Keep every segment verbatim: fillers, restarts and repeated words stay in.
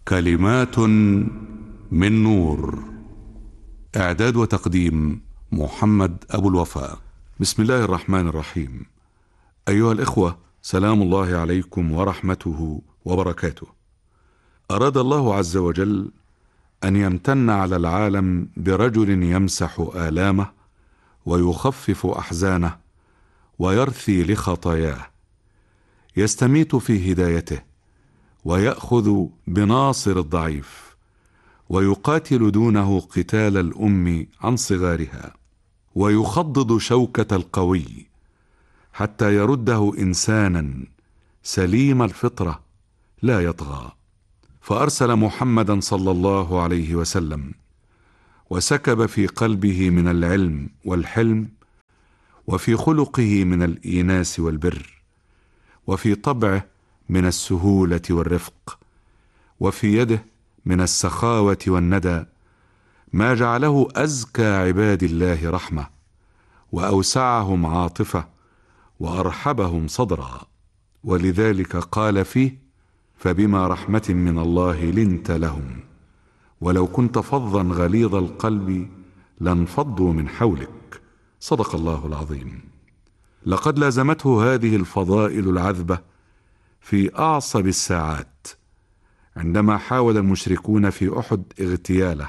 كلمات من نور. إعداد وتقديم محمد أبو الوفاء. بسم الله الرحمن الرحيم. أيها الإخوة، سلام الله عليكم ورحمته وبركاته. أراد الله عز وجل أن يمتن على العالم برجل يمسح آلامه ويخفف أحزانه ويرثي لخطاياه، يستميت في هدايته ويأخذ بناصر الضعيف ويقاتل دونه قتال الأم عن صغارها، ويخضد شوكة القوي حتى يرده إنسانا سليم الفطرة لا يطغى. فأرسل محمدا صلى الله عليه وسلم وسكب في قلبه من العلم والحلم، وفي خلقه من الإيناس والبر، وفي طبعه من السهولة والرفق، وفي يده من السخاوة والندى، ما جعله أزكى عباد الله رحمة وأوسعهم عاطفة وأرحبهم صدرا. ولذلك قال فيه: فبما رحمة من الله لنت لهم ولو كنت فظا غليظ القلب لانفضوا من حولك. صدق الله العظيم. لقد لازمته هذه الفضائل العذبة في أعصب الساعات عندما حاول المشركون في أحد اغتياله.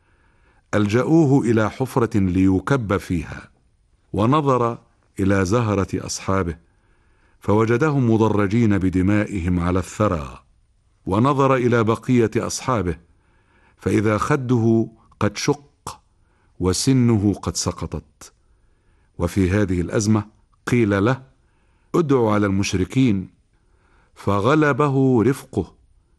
ألجأوه إلى حفرة ليكب فيها، ونظر إلى زهرة أصحابه فوجدهم مضرجين بدمائهم على الثرى، ونظر إلى بقية أصحابه فإذا خده قد شق وسنه قد سقطت. وفي هذه الأزمة قيل له: ادع على المشركين، فغلبه رفقه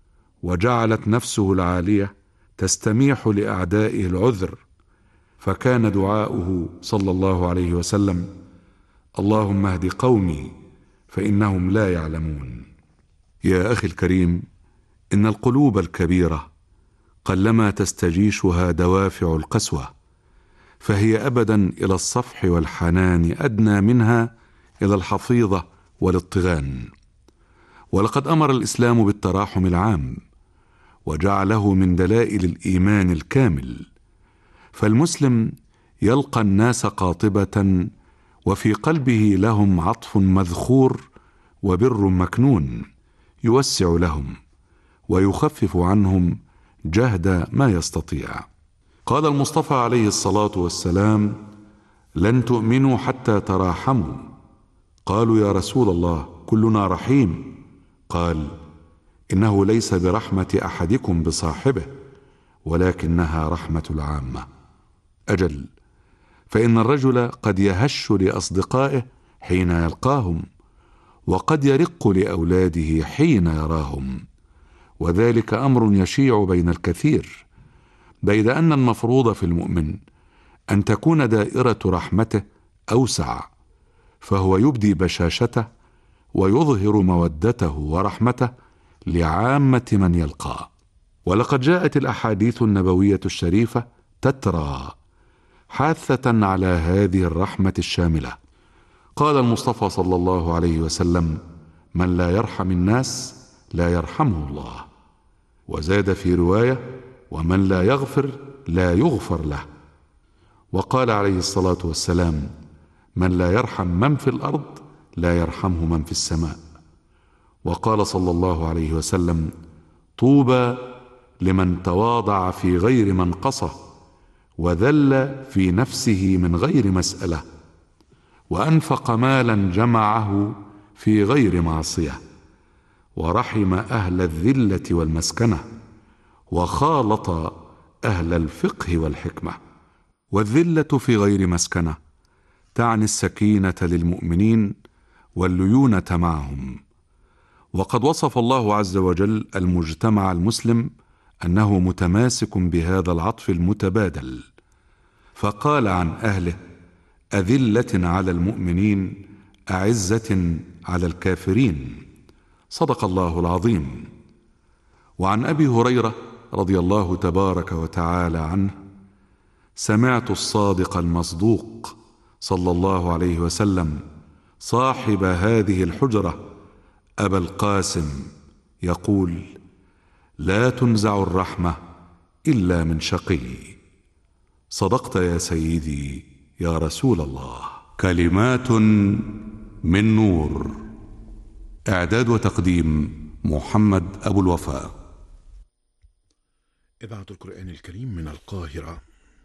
وجعلت نفسه العالية تستميح لأعدائه العذر، فكان دعاؤه صلى الله عليه وسلم: اللهم اهد قومي فإنهم لا يعلمون. يا أخي الكريم، إن القلوب الكبيرة قلما تستجيشها دوافع القسوة، فهي أبدا إلى الصفح والحنان أدنى منها إلى الحفيظة والاطغان. ولقد أمر الإسلام بالتراحم العام وجعله من دلائل الإيمان الكامل، فالمسلم يلقى الناس قاطبة وفي قلبه لهم عطف مذخور وبر مكنون، يوسع لهم ويخفف عنهم جهد ما يستطيع. قال المصطفى عليه الصلاة والسلام: لن تؤمنوا حتى تراحموا. قالوا: يا رسول الله، كلنا رحيم. قال: إنه ليس برحمة أحدكم بصاحبه، ولكنها رحمة العامة. أجل، فإن الرجل قد يهش لأصدقائه حين يلقاهم، وقد يرق لأولاده حين يراهم، وذلك أمر يشيع بين الكثير، بيد أن المفروض في المؤمن أن تكون دائرة رحمته أوسع، فهو يبدي بشاشته ويظهر مودته ورحمته لعامة من يلقاه. ولقد جاءت الأحاديث النبوية الشريفة تترى حاثة على هذه الرحمة الشاملة. قال المصطفى صلى الله عليه وسلم: من لا يرحم الناس لا يرحمه الله. وزاد في رواية: ومن لا يغفر لا يغفر له. وقال عليه الصلاة والسلام: من لا يرحم من في الأرض لا يرحمه من في السماء. وقال صلى الله عليه وسلم: طوبى لمن تواضع في غير منقصة وذل في نفسه من غير مسألة، وأنفق مالا جمعه في غير معصية، ورحم أهل الذلة والمسكنة، وخالط أهل الفقه والحكمة. والذلة في غير مسكنة تعني السكينة للمؤمنين والليونة معهم. وقد وصف الله عز وجل المجتمع المسلم أنه متماسك بهذا العطف المتبادل، فقال عن أهله: أذلة على المؤمنين أعزة على الكافرين. صدق الله العظيم. وعن أبي هريرة رضي الله تبارك وتعالى عنه: سمعت الصادق المصدوق صلى الله عليه وسلم صاحب هذه الحجرة أبا القاسم يقول: لا تنزع الرحمة إلا من شقي. صدقت يا سيدي يا رسول الله. كلمات من نور. إعداد وتقديم محمد أبو الوفاء. إذاعة القرآن الكريم من القاهرة.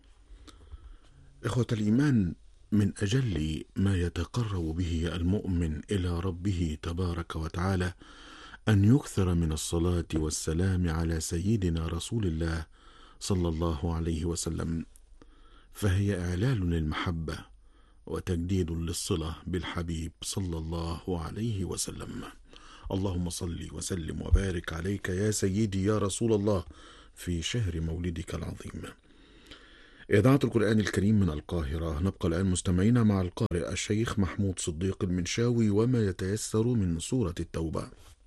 إخوة الإيمان، من أجل ما يتقرب به المؤمن إلى ربه تبارك وتعالى أن يكثر من الصلاة والسلام على سيدنا رسول الله صلى الله عليه وسلم، فهي إعلال للمحبة وتجديد للصلة بالحبيب صلى الله عليه وسلم. اللهم صل وسلم وبارك عليك يا سيدي يا رسول الله في شهر مولدك العظيم. إذاعة القرآن الكريم من القاهرة. نبقى الآن مستمعين مع القارئ الشيخ محمود صديق المنشاوي وما يتيسر من سورة التوبة.